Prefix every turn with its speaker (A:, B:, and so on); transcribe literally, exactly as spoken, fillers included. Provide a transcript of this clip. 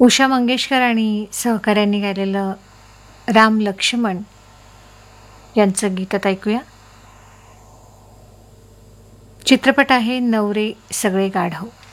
A: उषा मंगेशकर आणि सहकाऱ्यांनी गायलेलं राम लक्ष्मण यांचं गीतात ऐकूया. चित्रपट आहे नवरे सगळे गाढव.